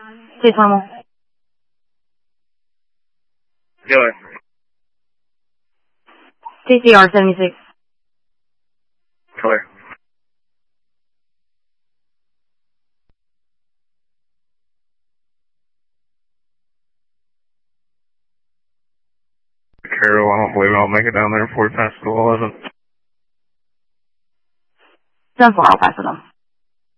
Stage normal. Killer. TCR 76. Clear. Carol, I don't believe I'll make it down there before we pass school 11. 10-4, I'll pass it on.